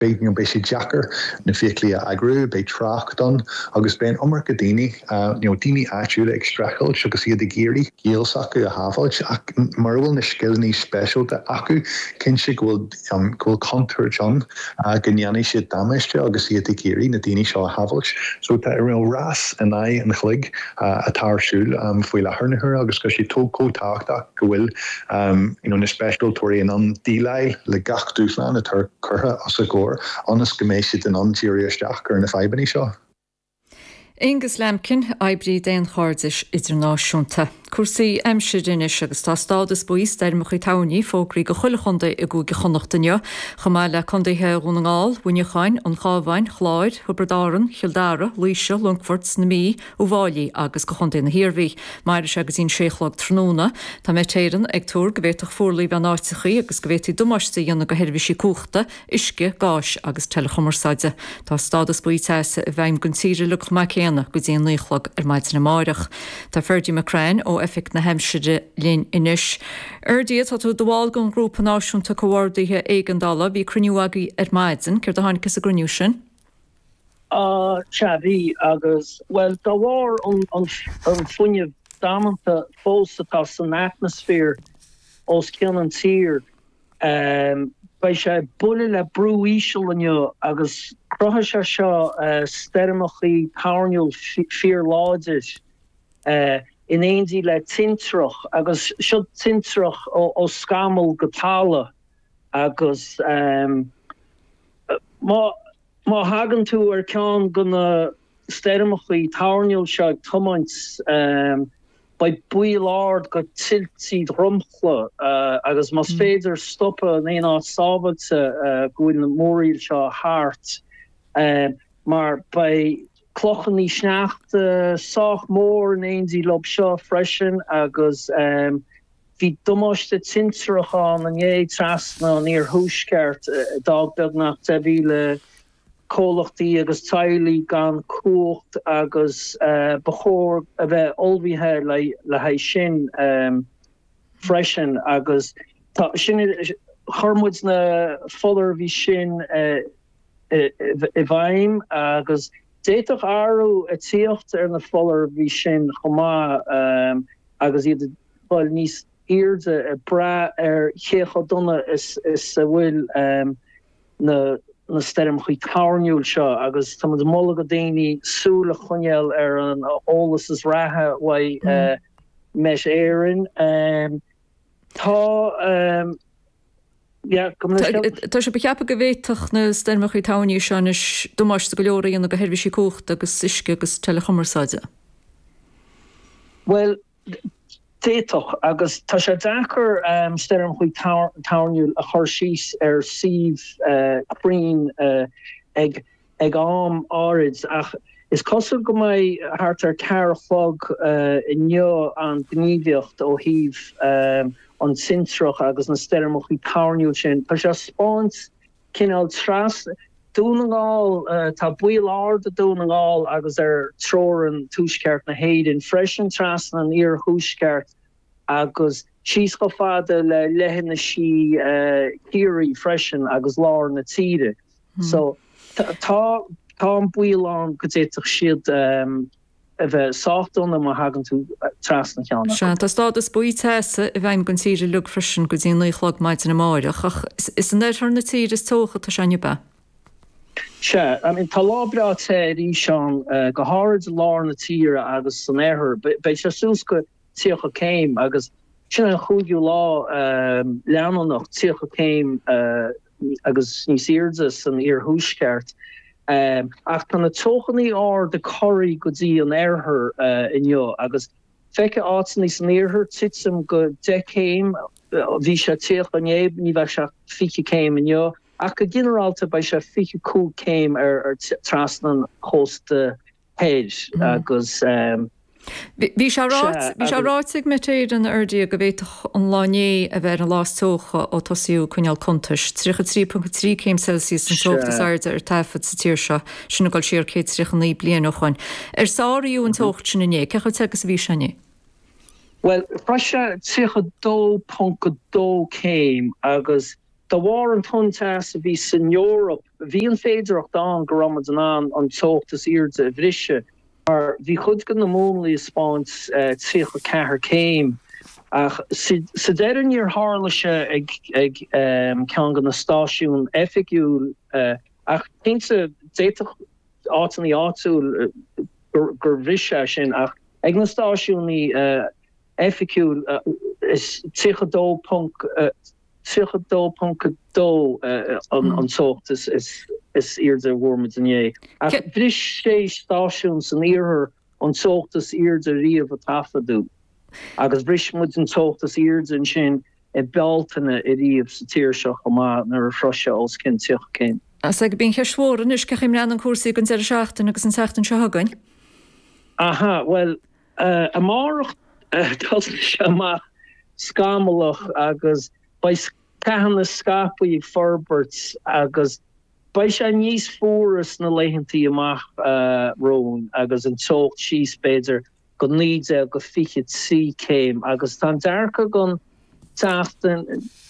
being basic jacker, na fiklia agru, be track done, agus ben America dini, dini actually extract, so see the geary, gil saku a halfage, marvel na skillni special that aku kinshik will contour John, Ganyani shit damage, agus see the geary, na dini shaw halfage, so that real ras and I and chlig, a tar shul, fuila her, agus because she told co talk that will, na special Tory and on delay, le gach duflan at her curha as a gore. Honest gemeisiid an antíria steach ar na feibanní seo. Ingus Lemkin, Ibrí den chárdis idirnáisiúnta. Cuasaí aimsidinis agus tá stádas buís deirmach í tauní fógraí go chuilechonda I gú gechonachtainne, chamáile condaithe rúnagáil, bhuineáin, an chábhain, chláid, hubradáran, chiildara, Luise, Longforts, na mí, Uváilí agus go chondaí na hirbhí. Mairis agus ín séchlog tróna, tá météiran ag túr go bhéitach fórlaí bhean áitichaí agus go bhéití dumáiste dhéanana go heirbhísí cúchta, isce, gáis agus telechomarsáide. Tá stádas buí teasa a bheim gon tíre le chumacéana go dtíon líchlog ar maidin na máireach. Tá Ferdy McCrain ó effect na Hampshire linn inis. Diad tá tú doháil gon grúpa náisiúnta comhhardaithe éigeandála bhí cruniúagaí ar maidin, céir do tháinicas a gruniú sin? Bhí agus, well, tá bhar an fuinneamh dámanta fóstatá san atmosfér os cin an tír. Bei sé bulle le brú ísisiil inniu agus crutha sé seo steirmeachí páirniúil fíor láidir in éondí le tintrach agus seo tintrach ó scamal gotála agus má hagan tú ar ceann gona steirmeachí páirniúil seo tomaint by builard go tiltí rumchla agus mas féidir stoppa an éon á sábailte goin na móríl seo hart mar by clochan ní sneachta sách mór an éondí lob seo freisin agus bhí dumáiste tintrachán an é trasna an ar thuisceart dagbeag nach de bhí le cólachtaí agus tailí gan cuacht agus bachór a bheith olbhíthe le haid sin freisin agus sin chormuid na follar bhí sin I bhaim agus déitoch áú a tíocht ar na follar bhí sin chomá agus iad bhil níos iirde a bra ar chécha donna is bhfuil na steirm chuí táirniúil seo agus tá de molla go daoine súla chuineal ar an ólas is rathe wai meis éireann tá Tá sé becheappa go bhéiteach na steirmach í tániú seán is dumáiste go leoraí an go heirbhísí cúcht agus isce agus telechomarsáide. Well, téitoch agus tá sé dachar steirm chuí táirniúil a chuir síos ar sibh chrín ag am árid ach is cosú go mai hart ar cear fog inniu an gníomhiocht ó híh an sintrach agus na steirmach í táirniúil sin. Tá sé spáint cinál tras dúnagáil tá builard a dúnagáil agus ar tror an túisceart na héidir freisin tras an ar thuisceart agus síos go fada le lehanna sí cíirí freisin agus lár na tíre. So tá an builán go déiteach siad a bheith sáchtúna má hagan tú tras na cheanna. Se tá stádas buí teasa a bheim gon tíre lug freisin go dtíon líchlog maidin na máireach ach is an éithar na tíre is tócha tá seanne be? Se, tá lábrá té rí seán go háid lár na tíre agus san éair, bei sé sús go tíocha céim agus sin an chúgiú lá leanannach tíocha céim agus níos iirde san ar thuisceart. Ach tan na tóchaní de choirí go dtí an airthir inniu agus feice átain níos an airthir titsam go decéim bhí sé tíoch an éib ní bheith se fiche céim inniu ach go generalta bei se fiche cú céim ar trasnan hósta héid agus Bhí sé ráiteigh metéad an airdaí go bhéiteach an láné a bheith an lás tócha ó tosíú chuineal contas 3.3 céim Celsius an tóchtas airde ar taifad sa tíir seo sinna gáil siar 3 bliain ó chuin. Ar sáiríú an tócht sin inné, cecha tegus bhí sené? Well, freise 2.2 céim agus the war an tuntas vi in Europe vi an féidir an goramad an sochttas iirde bhrisise ar vi chud gan na mónlí spáins trícha cethir céim ach sa dean ar hálaise ag cean gan na stáisiún effigiúil ach tínsa déach átaí áúil gur bhrisise sin ach ag na stáisiúní effigiúil is Dó an sochttas is iirde wormid in ach bhris sé stáisiún san íorthar an sochttas iirde riamh a tafaú agus bhris mu an sochttas iirde an sin I beltainna I riamh sa tíir seo chomá nar a Froise os cin tíoch céim. As ag bín cheismór is cechim lean an cuasaí gon 16 agus an 16 seo hagain? Aha, well, amárach se má scamalach agus by cehanna scapaí forberts agus by se níos fóras na leichantí amach rón agus an tócht síos beidir go níide go fichiid sí céim agus tá dearcha gon taftan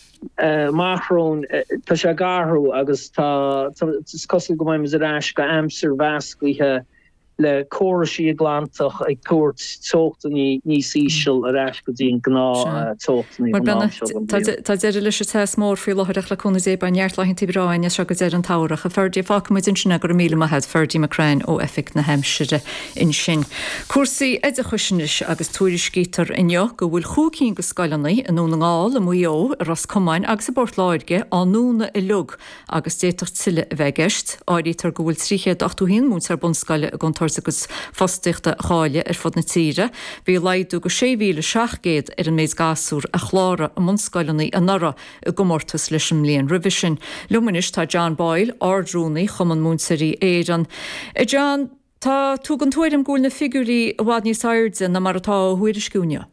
machrón tá se garú agus tá cosú go maiim arás go amsar vascuithe le chorasí a glantach ag cuat tóchttaní níos ísisiil arás go dtíon gná tóchttaní. Tá deidir leis test mór fiú láthach le chuna é ba neartlaiinn tíráin se go déir an táireach a ferdi famuid in sinna gur míle head ferdi Macrain ó effic na heimsire in sin. Cuasaí éidir chuisinis agus túiriscítar inneo go bhfuil chuúcín go scailanaí an núna ngáil a muo a ras comáin agus a bort láidge an núna I lug agus déach tiile bheitgeist áirítar go bhfuil tríché 8 mún ar bunscaile a gontar agus fostichta cháile fod na tíre, bhí leidú go 6,700 an méid gasúr a chlára a munscailnaí a nara a gomórtas leis an líon revision. Lumanis tá John Boyle ardrúnaí chum an múnsaí éan. John, tá tú an tuair am gúil na figurí a bhád níos airde na mar atá huidir sciúne?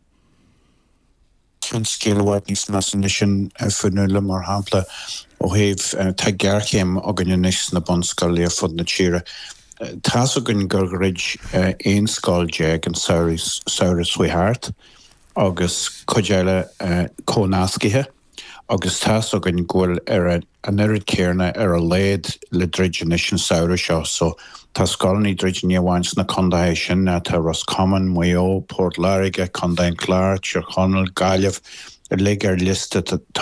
An scéalhhaid níos na sin funúla mar hapla ó héh tá gearchéim a gan níos na bunscailí a fod na tíre. Tás a gon gurgrid ein sáilte an saoras Suihart agus codeile cónáscithe agus tás a gon ghfuil ar an irid céirna ar a léad le dridne sin saoire seo so tá scalaní dridne bhaint na condaithe sin tá Roscommon, Mayo, Port Larige, Condain Clar, Tirchonal, Gaillimh le ar liste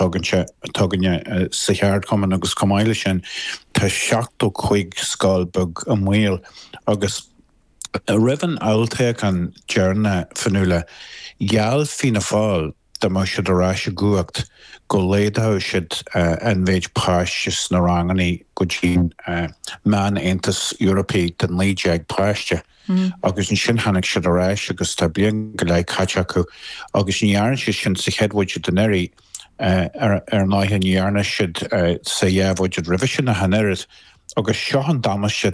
tuganne sa cheart cuman agus comáile sin tá 75 scáilbug a mhuiil agus a rivan áilteach an dearna fanúla geall fina fáil de mar siad arás a guacht go léadtha siad an bhéid páistis na ranganí go dtín meán Aontas Européig den léide ag páiste. Agus an sin hannig siad arás agus tá blion go le caite acu agus níaran sin sa cheadhhaide den éirí ar náithe níarna siad sa dhéhhaide revision a hanirid agus seo an damasiste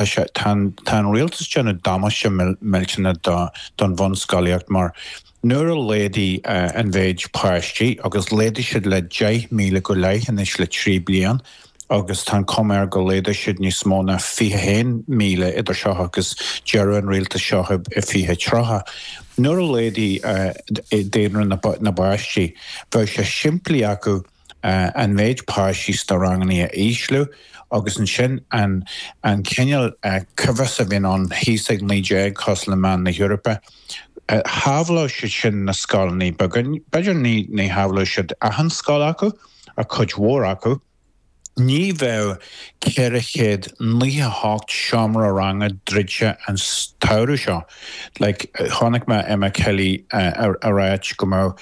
tá réaltas deanna damasiste milltena don bhunscailíocht mar nuair a léadí an bhéid páistí agus léadí siad le 10,000 go leichen is le 3 bliain agus tá coméir go léada siad níos mó na 21,000 idir seo agus dearú an réalta seo i 23. Nuair a léadí déanra na báistí bheith sé simplí acu an bhéid páistí sta ranganí a ísliú agus an sin an ceal cyfas a bhíon an hísag níide cos le man na Europa. Hábhlá siad sin na scáilnaí beidir ní hábhlá siad ahan scáil acu a chuid mhór acu. Ní bheith ceirichéad 9 seomra ranga dridse an táire seo. Tháinig me Emma Kelly a ráid go mó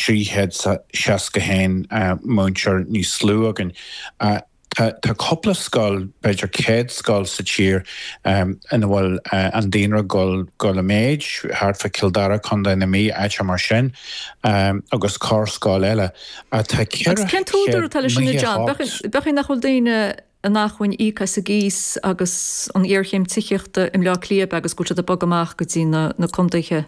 360 múnseir níos slú agin. Tá coppla scáil beidir 100 scáil sa tír ina bhfuil an daonra go le méid Hartfa Kildara chunda na mí éite mar sin agus cá scáil eile. Cén túidir tal sinna John, bechin nach chfuil daine a nachhain ícha sa gís agus an iarchéim tiíochta im le líab agus go a bag amach go dtí na condaithe.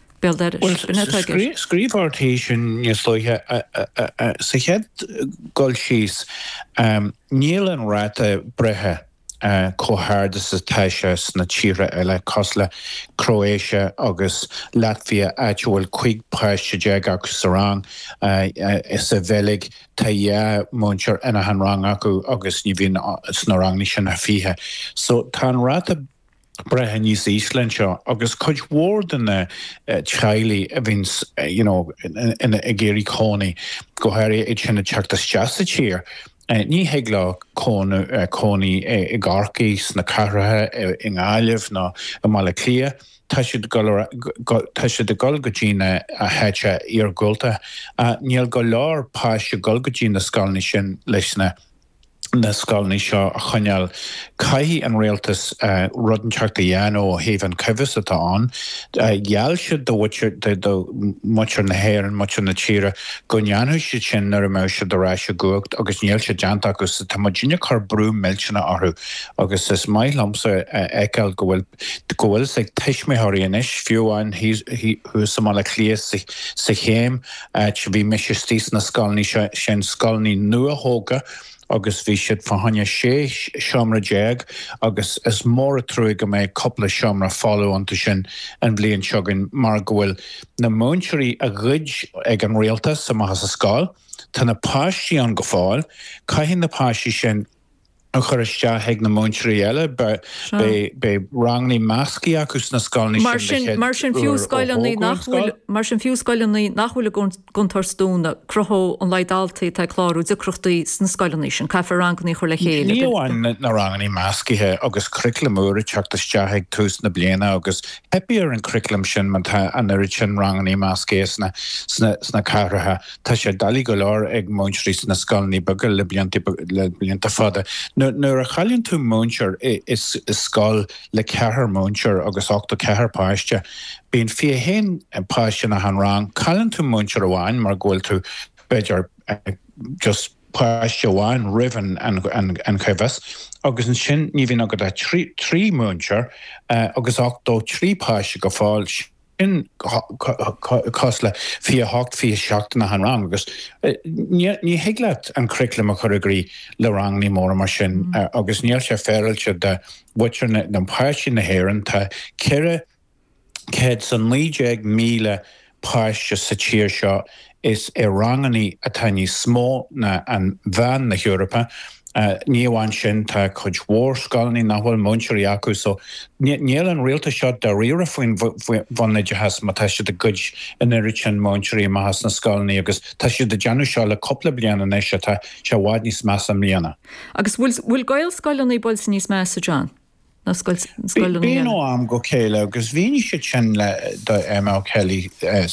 Scríbhartí sin níosluithe sa chead gáil síos níl an ráta brethe cóthirdas is teise sna tíre eile cosla Croatia agus Latvia bhfuil 5 páiste agus sa rang is a bhelig tá múnseir ina an rang acu agus ní bhíon sna rang ní sin a fihe. So tá an rata brethe níos Ísland seo agus chuid mhór den teaghlaí a bhín ina géirí cónaí go háir é sinna teachtas teasta tír. Ní heagla cónaí i gcarcaí sna carthathe i ngáileh ná i mala clia. Tá siad de gol go dtíine a heite ar gulta. Níl go leor páiste gol go dtíine na scailní sin leis na scailní seo a chuineal caithí an réaltas rudanteachta dhéanó ó thaobh an cibhis atá an. Gheall siad do muir na héir an muir na tíre go neanú siad sin ar a mé siad do ráise guacht agus níl siad deanta agus tá dine chu brú millsena orthú agus is mai lamsa eiceil go bhfuil ag teismithirí inis fiúháin thu sa mála clíos sa chéim bhí misistís na scailní sin scailní nua thóga agus bhí siad fahanne 6 seomra déag agus is mór a trúig go méid coppla seomra fáú anta sin an bblion seogan mar go bhfuil na múnseirí a gcuid ag an réaltas sa maithas a scáil, tá na páistí an go fáil, caithfinn na páistí sin a chuiriste heag na múnseirí eile be rangnaí meascaí agus na scailní sin. Mar sin fiú scailnaí nachhfuil guntar stúna cruthó an leidaltaí tá chlárú de cruchtaí sna scailnaí sin caithfar rangnaí chuir le chéile. Níomháin na rangnaí meascaithe agus criclam úra teachtas teaghaigh tús na bliana agus hepiar an criclam sin man tá an irid sin rangnaí meascaí sna carthathe. Tá sé dalí go leor ag múnseirí sna scailnaí baga le blianta fada. Nuair a chailíonn tú múnseir is scáil le cethir múnseir agus 8 cethir páiste. Bíonn fiahéin páiste na an rang, chailíonn tú múnseir amháin mar ghfuil tú beidir just páiste amháin rihan an cibhas. Agus an sin ní bhíonn agad trí múnseir agus 8 trí páiste go fáil in cosla fi 8 fi 7 na an rang agus ní heaglaat an criclam a chuirí le rang ní mór mar sin agus níl sé féilte de bhuiir na páistí na héireann tá ceire céad san 9,000 páiste sa tír seo is i ranganí atá ní smó na an bhean na Eorpa. Níomháin sin tá chuid mhór scailnaí nachhfuil múnseirí acu, so níl an réalta seo de riara faoin bhainide has má tá siad a gcuid in irid sin múnseirí maithas na scailnaí agus tá siad a deanú seo le coppla bliana éis tá se bháid níos meas am líana. Agus bhfuil gail scailnaí bol san níos meas a John? Bí am go chéile agus bhíine si sin le M.L. Kelly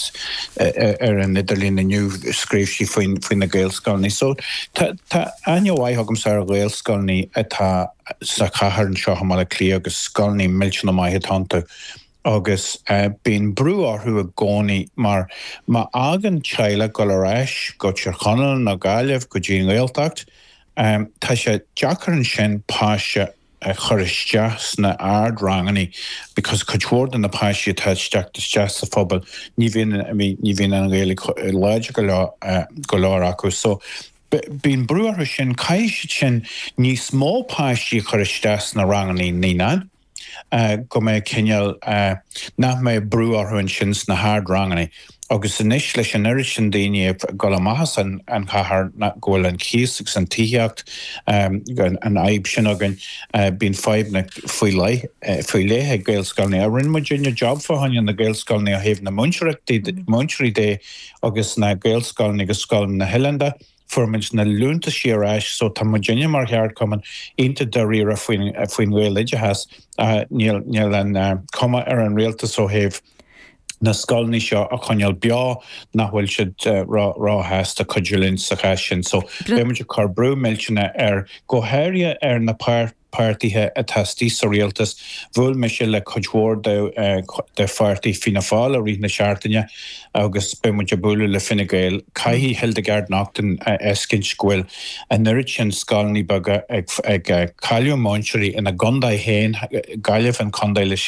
ar an Idirlín aniu scríbhsí faoin na gailscoilnaí. So tá ainmhaith agam sa gailscoilnaí atá sa chathair an seo mala clí agus scoilnaí millsena maithe tantu. Agus bíon brú orthú a gcónaí mar má agan teile go le ráis go tíor chonal na gáileh go dtí an gailteacht, tá sé deachar an sin páiste chuiriste sna ard ranganí because chuirda na páistí atá teachtas sa phobal ní bhíon an gaile leide go leor acu. So bíon brúartha sin caiise sin níos mó páistí chuiriste na ranganí níán go mé cineal nach mé brúarthain sin na hard ranganí. Agus inis leis an irid sin daoine go amachchas an chathair ghfuil an cíos an tíocht an aib sin agan bíon 5 na faoi léthe gailscoilnaí. A rinn muidir job fáhain na gailscoilnaí a thaobh na múnseirí dé agus na gailscoilnaí agus scoilm na Hillanda formint na lúnta siaráis, so tá muidir mar cheart cuman inta de riara faoin ghailide has níl an cuma ar an réaltas ó thaobh na scoilnaí seo a chuineal beá nachhfuil siad rátheas a chuidirlinn sa sin. So bé muidir chu brú millsena ar go háirithe ar na páirtithe a testí sa réaltas bhfuil me se le chuidhór de feartaí fina fáil a rí na seaartaine agus be muidir buúla le Fine Gael caithí Hildegard Nachton escin scuil a nuirid sin scailnaí baga ag cailliú múnseirí ina gcondaid héin gaiileh an condaid leis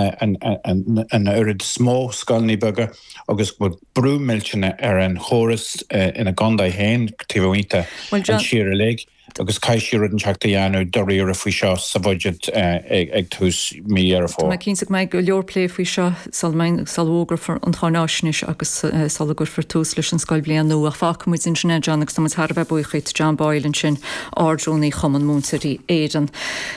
an urid smó scailnaí baga agus bud brú millsena ar an chóras ina gcondaid héin tíomhhainte an siar a léig. agus caiisiú an teachtaíanú doíar a fao seo sa budget ag tús mí ar fá. Tá cínsa méid go leorplé fao seo salógur for an chánáisnis agus salagur for tús leis an scoil blian nó a fácamid in sinna John agus tá Harbh buchaid John Boylan sin ardrónaí chuman múntaí éan.